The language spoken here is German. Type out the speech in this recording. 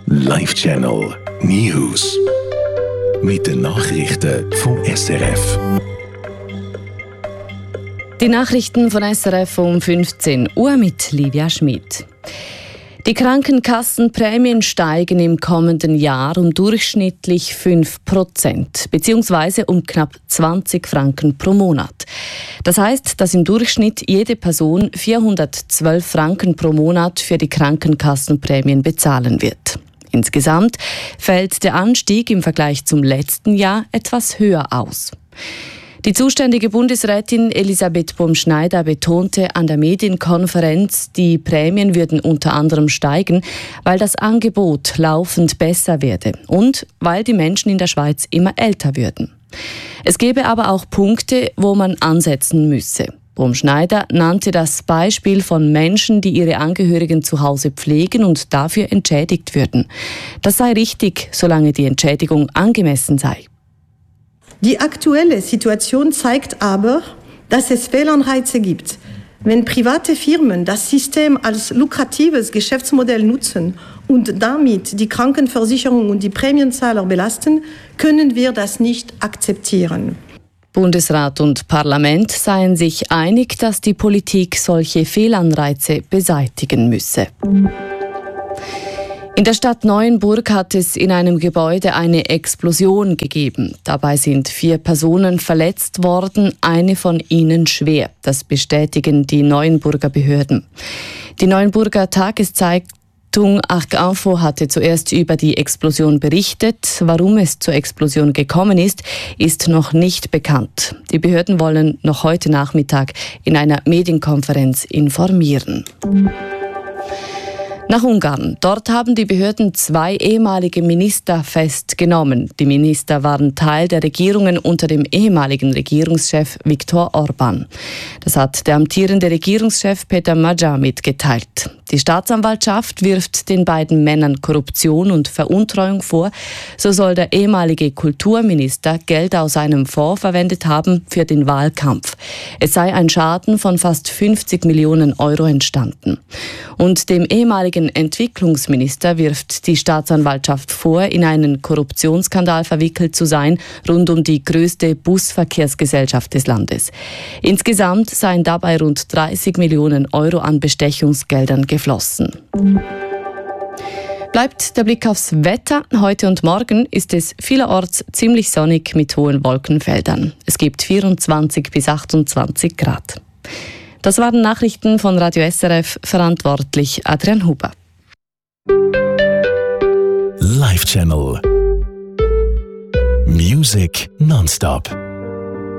Live Channel News. Mit den Nachrichten vom SRF. Die Nachrichten von SRF um 15 Uhr mit Livia Schmid. Die Krankenkassenprämien steigen im kommenden Jahr um durchschnittlich 5%, beziehungsweise um knapp 20 Franken pro Monat. Das heißt, dass im Durchschnitt jede Person 412 Franken pro Monat für die Krankenkassenprämien bezahlen wird. Insgesamt fällt der Anstieg im Vergleich zum letzten Jahr etwas höher aus. Die zuständige Bundesrätin Elisabeth Bohm-Schneider betonte an der Medienkonferenz, die Prämien würden unter anderem steigen, weil das Angebot laufend besser werde und weil die Menschen in der Schweiz immer älter würden. Es gäbe aber auch Punkte, wo man ansetzen müsse. Bohm-Schneider nannte das Beispiel von Menschen, die ihre Angehörigen zu Hause pflegen und dafür entschädigt würden. Das sei richtig, solange die Entschädigung angemessen sei. Die aktuelle Situation zeigt aber, dass es Fehlanreize gibt. Wenn private Firmen das System als lukratives Geschäftsmodell nutzen und damit die Krankenversicherung und die Prämienzahler belasten, können wir das nicht akzeptieren. Bundesrat und Parlament seien sich einig, dass die Politik solche Fehlanreize beseitigen müsse. In der Stadt Neuenburg hat es in einem Gebäude eine Explosion gegeben. Dabei sind 4 Personen verletzt worden, eine von ihnen schwer. Das bestätigen die Neuenburger Behörden. Die Neuenburger Tageszeitung Arc Info hatte zuerst über die Explosion berichtet. Warum es zur Explosion gekommen ist noch nicht bekannt. Die Behörden wollen noch heute Nachmittag in einer Medienkonferenz informieren. Nach Ungarn. Dort haben die Behörden 2 ehemalige Minister festgenommen. Die Minister waren Teil der Regierungen unter dem ehemaligen Regierungschef Viktor Orbán. Das hat der amtierende Regierungschef Peter Magyar mitgeteilt. Die Staatsanwaltschaft wirft den beiden Männern Korruption und Veruntreuung vor. So soll der ehemalige Kulturminister Geld aus einem Fonds verwendet haben für den Wahlkampf. Es sei ein Schaden von fast 50 Millionen Euro entstanden. Und dem ehemaligen Entwicklungsminister wirft die Staatsanwaltschaft vor, in einen Korruptionsskandal verwickelt zu sein, rund um die größte Busverkehrsgesellschaft des Landes. Insgesamt seien dabei rund 30 Millionen Euro an Bestechungsgeldern geflossen. Bleibt der Blick aufs Wetter. Heute und morgen ist es vielerorts ziemlich sonnig mit hohen Wolkenfeldern. Es gibt 24 bis 28 Grad. Das waren Nachrichten von Radio SRF, verantwortlich Adrian Huber. Live Channel Music nonstop.